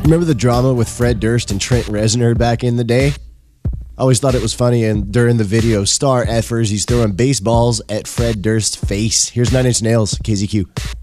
Remember the drama with Fred Durst and Trent Reznor back in the day? I always thought it was funny, and during the video, Star Effers, he's throwing baseballs at Fred Durst's face. Here's Nine Inch Nails, KZQ.